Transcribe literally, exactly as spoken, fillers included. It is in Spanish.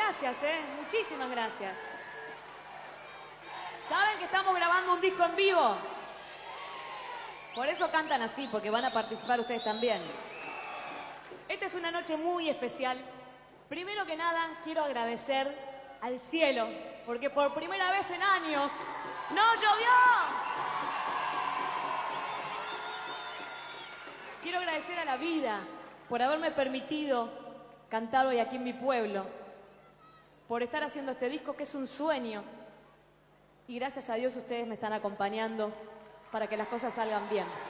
gracias, ¿eh? Muchísimas gracias. ¿Saben que estamos grabando un disco en vivo? Por eso cantan así, porque van a participar ustedes también. Esta es una noche muy especial. Primero que nada, quiero agradecer al cielo, porque por primera vez en años ¡no llovió! Quiero agradecer a la vida por haberme permitido cantar hoy aquí en mi pueblo, por estar haciendo este disco que es un sueño. Y gracias a Dios ustedes me están acompañando para que las cosas salgan bien.